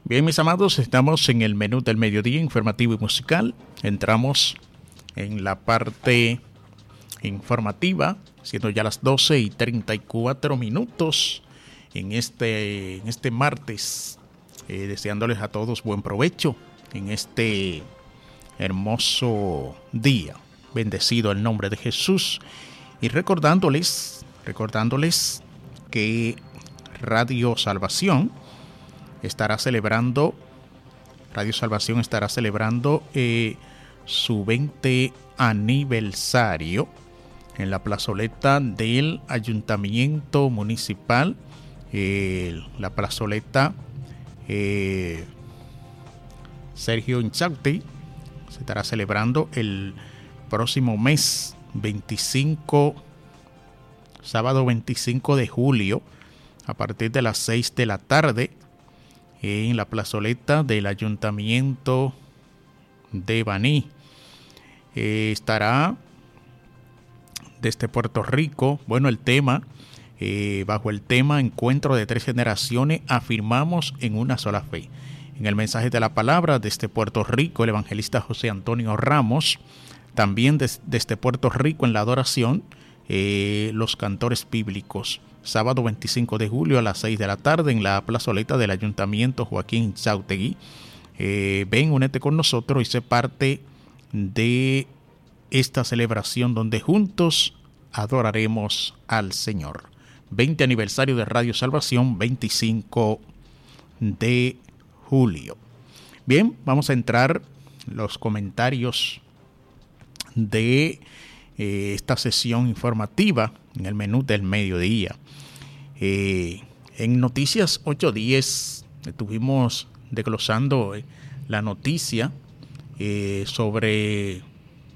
Bien, mis amados, estamos en el menú del mediodía informativo y musical. Entramos en la parte informativa, siendo ya las 12:34 en este martes, deseándoles a todos buen provecho en este hermoso día. Bendecido el nombre de Jesús. Y recordándoles que Radio Salvación estará celebrando su 20 aniversario en la plazoleta del Ayuntamiento Municipal, la plazoleta Sergio Inchausti. Se estará celebrando el próximo mes 25, sábado 25 de julio, a partir de las 6 de la tarde, en la plazoleta del Ayuntamiento de Baní. Estará desde Puerto Rico, el tema, bajo el tema Encuentro de Tres Generaciones, afirmamos en una sola fe. En el mensaje de la palabra desde Puerto Rico, el evangelista José Antonio Ramos. También desde Puerto Rico en la adoración, los cantores bíblicos. Sábado 25 de julio a las 6 de la tarde en la plazoleta del Ayuntamiento Joaquín Inchausti. Ven, únete con nosotros y sé parte de esta celebración donde juntos adoraremos al Señor. 20 aniversario de Radio Salvación, 25 de julio. Bien, vamos a entrar en los comentarios de esta sesión informativa en el menú del mediodía. En Noticias 810 estuvimos desglosando la noticia sobre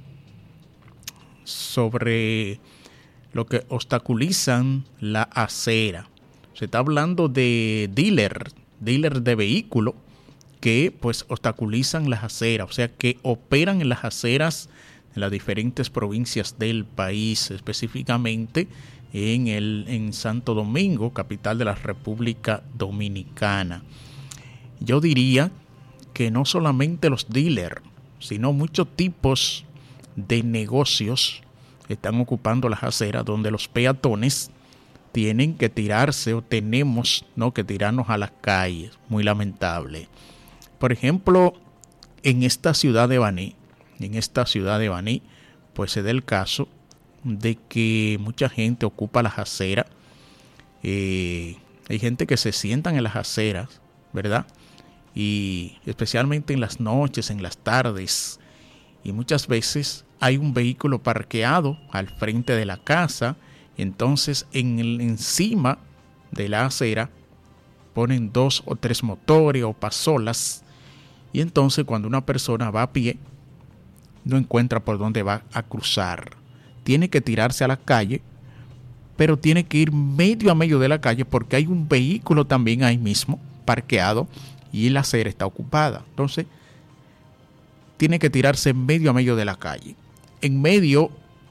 lo que obstaculizan la acera. Se está hablando de dealer de vehículos que pues obstaculizan las aceras, o sea que operan en las aceras en las diferentes provincias del país, específicamente en Santo Domingo, capital de la República Dominicana. Yo diría que no solamente los dealers, sino muchos tipos de negocios están ocupando las aceras donde los peatones tienen que tirarse o tenemos que tirarnos a las calles. Muy lamentable. Por ejemplo, en esta ciudad de Baní, pues se da el caso de que mucha gente ocupa las aceras. Hay gente que se sientan en las aceras, ¿verdad? Y especialmente en las noches, en las tardes. Y muchas veces hay un vehículo parqueado al frente de la casa. Entonces, encima de la acera ponen 2 o 3 motores o pasolas. Y entonces, cuando una persona va a pie, no encuentra por dónde va a cruzar. Tiene que tirarse a la calle, pero tiene que ir medio a medio de la calle porque hay un vehículo también ahí mismo parqueado y la acera está ocupada. Entonces, tiene que tirarse medio a medio de la calle. En medio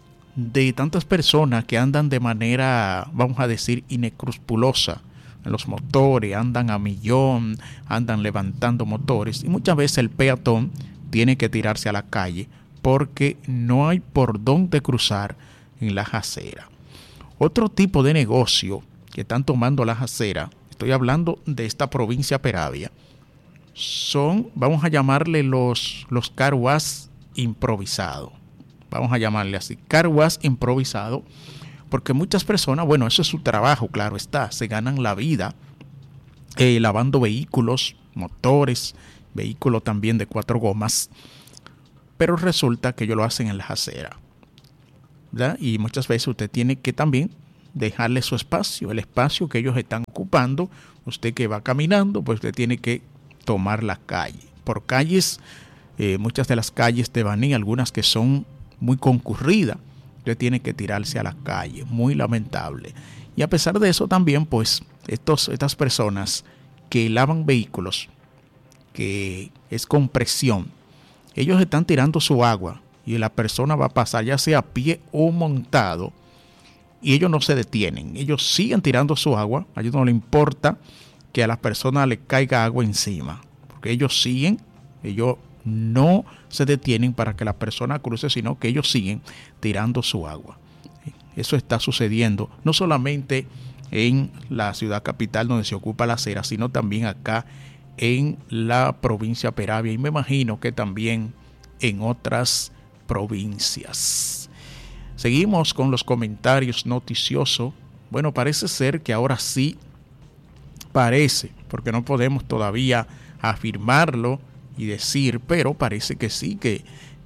de tantas personas que andan de manera, vamos a decir, inescrupulosa en los motores, andan a millón, andan levantando motores, y muchas veces el peatón tiene que tirarse a la calle porque no hay por dónde cruzar en las aceras. Otro tipo de negocio que están tomando las aceras, estoy hablando de esta provincia Peravia, son, vamos a llamarle los car wash improvisados. Vamos a llamarle así, car wash improvisado, porque muchas personas, eso es su trabajo, claro está, se ganan la vida lavando vehículos, motores, vehículos también de 4 gomas, pero resulta que ellos lo hacen en las aceras, ¿verdad? Y muchas veces usted tiene que también dejarle su espacio, el espacio que ellos están ocupando. Usted que va caminando, pues usted tiene que tomar la calle. Por calles, muchas de las calles de Baní, algunas que son muy concurridas, usted tiene que tirarse a la calle. Muy lamentable. Y a pesar de eso también, pues, estas personas que lavan vehículos, que es con presión, ellos están tirando su agua y la persona va a pasar ya sea a pie o montado y ellos no se detienen, ellos siguen tirando su agua. A ellos no les importa que a la persona le caiga agua encima, porque ellos siguen, ellos no se detienen para que la persona cruce, sino que ellos siguen tirando su agua. Eso está sucediendo no solamente en la ciudad capital donde se ocupa la acera, sino también acá en la provincia Peravia, y me imagino que también en otras provincias. Seguimos con los comentarios noticiosos. Bueno, parece ser que ahora sí, porque no podemos todavía afirmarlo y decir, pero parece que sí, que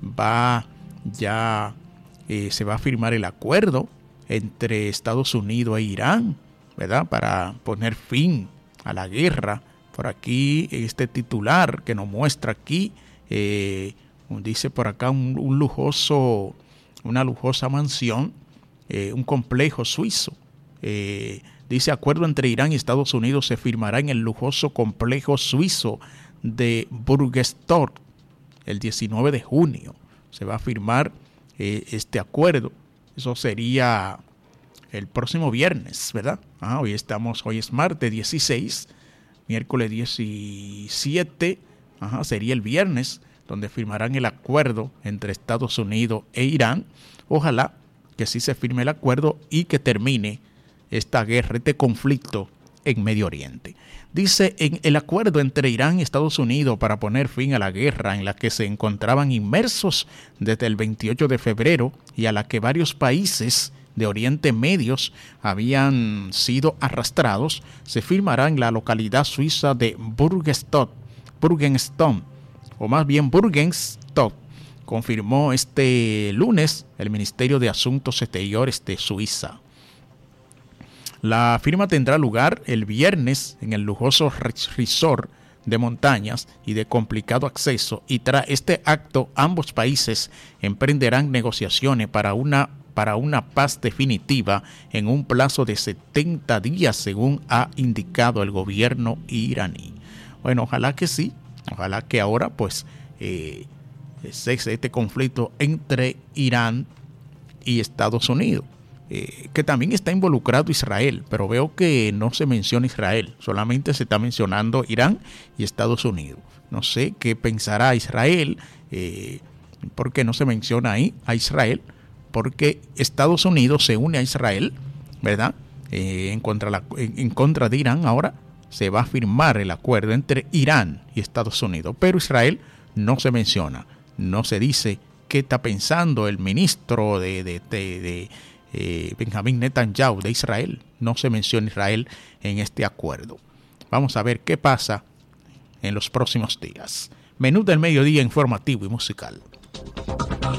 se va a firmar el acuerdo entre Estados Unidos e Irán, ¿verdad? Para poner fin a la guerra. Por aquí, este titular que nos muestra aquí, dice por acá una lujosa mansión, un complejo suizo. Dice, acuerdo entre Irán y Estados Unidos se firmará en el lujoso complejo suizo de Burgstort el 19 de junio. Se va a firmar este acuerdo. Eso sería el próximo viernes, ¿verdad? Hoy es martes 16, miércoles 17, sería el viernes donde firmarán el acuerdo entre Estados Unidos e Irán. Ojalá que sí se firme el acuerdo y que termine esta guerra, este conflicto en Medio Oriente. Dice, en el acuerdo entre Irán y Estados Unidos para poner fin a la guerra en la que se encontraban inmersos desde el 28 de febrero y a la que varios países de Oriente Medio habían sido arrastrados, se firmará en la localidad suiza de Burgenstodt, confirmó este lunes el Ministerio de Asuntos Exteriores de Suiza. La firma tendrá lugar el viernes en el lujoso resort de montañas y de complicado acceso, y tras este acto ambos países emprenderán negociaciones para una paz definitiva en un plazo de 70 días, según ha indicado el gobierno iraní. Bueno, ojalá que sí, ojalá que ahora pues cese este conflicto entre Irán y Estados Unidos. Que también está involucrado Israel, pero veo que no se menciona Israel, solamente se está mencionando Irán y Estados Unidos. No sé qué pensará Israel, porque no se menciona ahí a Israel, porque Estados Unidos se une a Israel, ¿verdad? En contra de Irán. Ahora se va a firmar el acuerdo entre Irán y Estados Unidos, pero Israel no se menciona, no se dice qué está pensando el ministro de Benjamín Netanyahu de Israel. No se menciona Israel en este acuerdo. Vamos a ver qué pasa en los próximos días. Menú del mediodía informativo y musical.